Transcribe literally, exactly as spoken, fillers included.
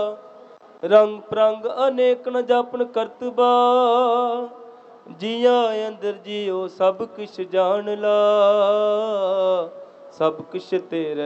रंग प्रंग अनेक न जापन करतबा, जिया अंदर जियो सब किश जान ला, सब किश तेरे